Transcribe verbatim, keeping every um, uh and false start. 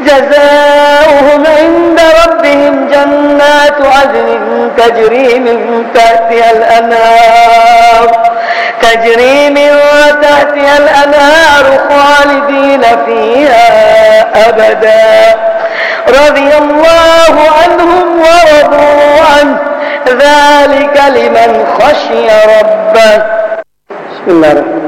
جزاؤهم عند ربهم جنات عدن تجري من تحتها الأنهار تجري من تحتها الأنهار خالدين فيها أبدا رضي الله عنهم ورضوا عنه ذلك لمن خشي ربه. بسم الله الرحمن الرحيم.